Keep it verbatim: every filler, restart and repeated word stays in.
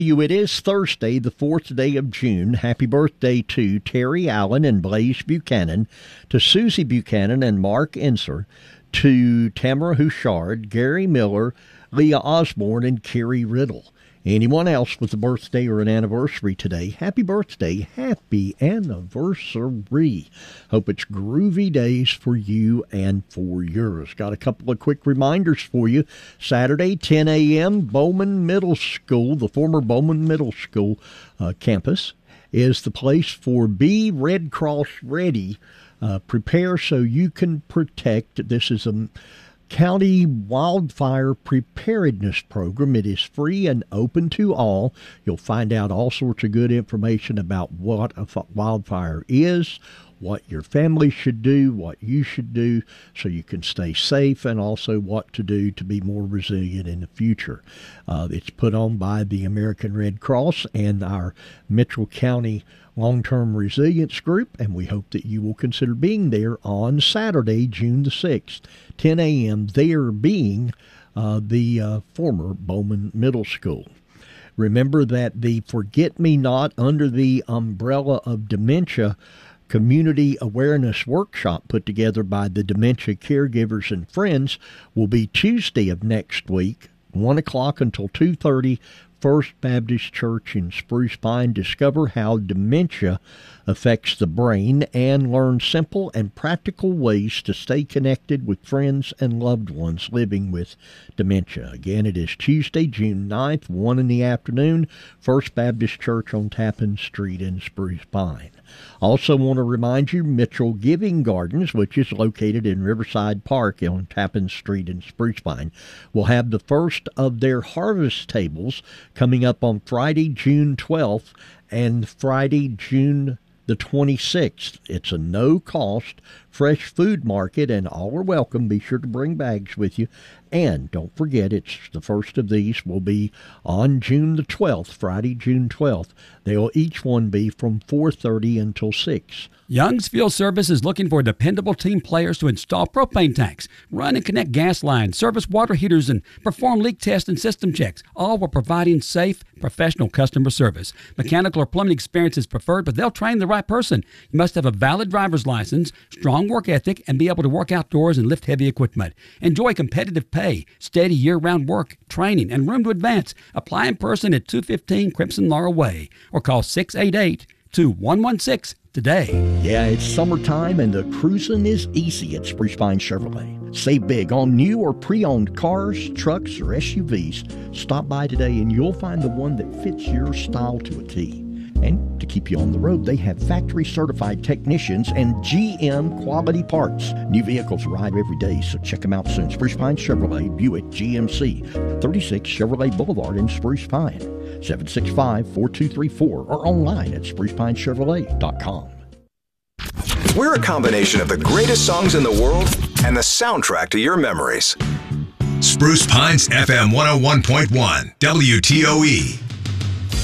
You, it is Thursday, the fourth day of June. Happy birthday to Terry Allen and Blaze Buchanan, to Susie Buchanan and Mark Enser, to Tamara Houchard, Gary Miller, Leah Osborne, and Carrie Riddle. Anyone else with a birthday or an anniversary today, happy birthday, happy anniversary. Hope it's groovy days for you and for yours. Got a couple of quick reminders for you. Saturday, ten a.m., Bowman Middle School, the former Bowman Middle School uh, campus, is the place for Be Red Cross Ready. Uh, prepare so you can protect. This is a county wildfire preparedness program. It is free and open to all. You'll find out all sorts of good information about what a wildfire is, what your family should do, what you should do so you can stay safe, and also what to do to be more resilient in the future. Uh, it's put on by the American Red Cross and our Mitchell County Long-Term Resilience Group, and we hope that you will consider being there on Saturday, June the sixth, ten a.m., there being uh, the uh, former Bowman Middle School. Remember that the Forget-Me-Not Under the Umbrella of Dementia Community Awareness Workshop put together by the Dementia Caregivers and Friends will be Tuesday of next week, one o'clock until two thirty, First Baptist Church in Spruce Pine. Discover how dementia affects the brain and learn simple and practical ways to stay connected with friends and loved ones living with dementia. Again, it is Tuesday, June ninth, one in the afternoon, First Baptist Church on Tappan Street in Spruce Pine. Also want to remind you, Mitchell Giving Gardens, which is located in Riverside Park on Tappan Street in Spruce Pine, will have the first of their harvest tables coming up on Friday, June twelfth, and Friday, June the twenty-sixth. It's a no-cost fresh food market, and all are welcome. Be sure to bring bags with you. And don't forget, it's the first of these will be on June the twelfth, Friday, June twelfth. They'll each one be from four thirty until six. Young's Fuel Service is looking for dependable team players to install propane tanks, run and connect gas lines, service water heaters, and perform leak tests and system checks, all while providing safe, professional customer service. Mechanical or plumbing experience is preferred, but they'll train the right person. You must have a valid driver's license, strong work ethic, and be able to work outdoors and lift heavy equipment. Enjoy competitive pay, steady year-round work, training, and room to advance. Apply in person at two fifteen Crimson Laurel Way or call six eight eight, two one one six today. Yeah, it's summertime and the cruising is easy at Spruce Pine Chevrolet. Save big on new or pre-owned cars, trucks, or S U Vs. Stop by today and you'll find the one that fits your style to a T. And to keep you on the road, they have factory-certified technicians and G M quality parts. New vehicles arrive every day, so check them out soon. Spruce Pine Chevrolet, Buick G M C, thirty-six Chevrolet Boulevard in Spruce Pine. seven six five, four two three four or online at spruce pine chevrolet dot com. We're a combination of the greatest songs in the world and the soundtrack to your memories. Spruce Pines F M one oh one point one, W T O E.